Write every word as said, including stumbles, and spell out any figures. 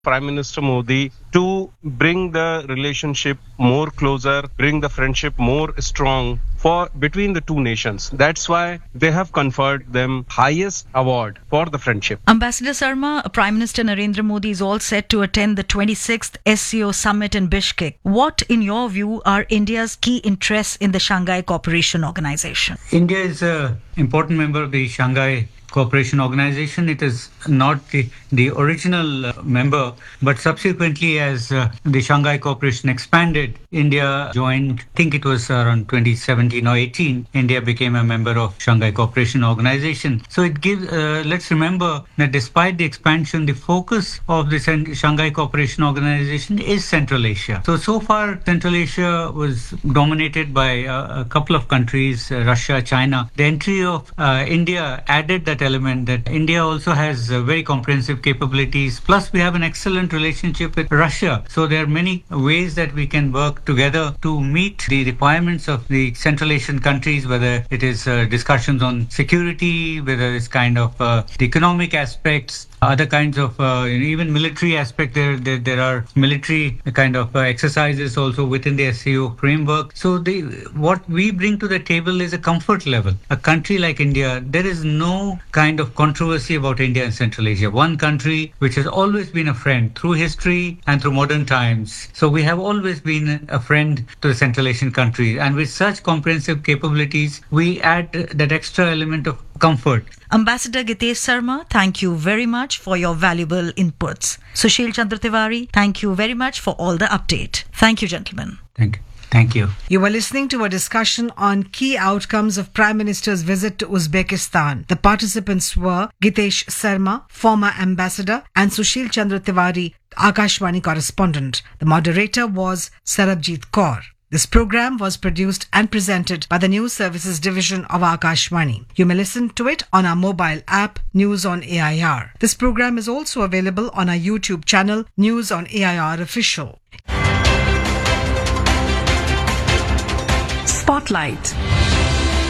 Prime Minister Modi to bring the relationship more closer, bring the friendship more strong for between the two nations. That's why they have conferred them highest award for the friendship. Ambassador Sarma, Prime Minister Narendra Modi is all set to attend the twenty-sixth S C O summit in Bishkek. What, in your view, are India's key interests in the Shanghai Cooperation Organization? India is an important member of the Shanghai Cooperation Organization. It is not the, the original uh, member, but subsequently as uh, the Shanghai Cooperation expanded, India joined, I think it was around twenty seventeen or eighteen, India became a member of Shanghai Cooperation Organization. So it gives, uh, let's remember that despite the expansion, the focus of the Shanghai Cooperation Organization is Central Asia. So, so far, Central Asia was dominated by uh, a couple of countries, uh, Russia, China. The entry of uh, India added that element that India also has uh, very comprehensive capabilities. Plus, we have an excellent relationship with Russia. So there are many ways that we can work together to meet the requirements of the Central Asian countries, whether it is uh, discussions on security, whether it's kind of uh, the economic aspects, other kinds of uh, even military aspect. There, there, there are military kind of uh, exercises also within the S C O framework. So the what we bring to the table is a comfort level. A country like India, there is no kind of controversy about India and Central Asia. One country which has always been a friend through history and through modern times. So we have always been a friend to the Central Asian countries. And with such comprehensive capabilities, we add that extra element of comfort. Ambassador Gitesh Sarma, thank you very much for your valuable inputs. Sushil Chandra Tiwari, thank you very much for all the update. Thank you, gentlemen. Thank you. Thank you. You were listening to a discussion on key outcomes of Prime Minister's visit to Uzbekistan. The participants were Gitesh Sarma, former ambassador, and Sushil Chandra Tiwari, Akashvani correspondent. The moderator was Sarabjit Kaur. This program was produced and presented by the News Services Division of Akashvani. You may listen to it on our mobile app, News on A I R. This program is also available on our YouTube channel, News on A I R Official. Spotlight.